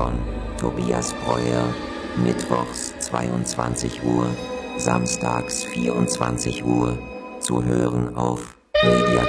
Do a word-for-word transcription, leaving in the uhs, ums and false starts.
von Tobias Breuer, mittwochs zweiundzwanzig Uhr, samstags vierundzwanzig Uhr, zu hören auf Media